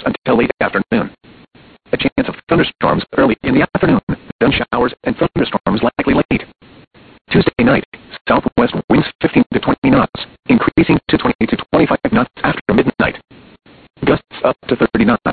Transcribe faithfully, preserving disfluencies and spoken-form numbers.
until late afternoon. A chance of thunderstorms early in the afternoon, then showers and thunderstorms likely late. Tuesday night, southwest winds fifteen to twenty knots, increasing to twenty to twenty-five knots after midnight. Gusts up to thirty knots.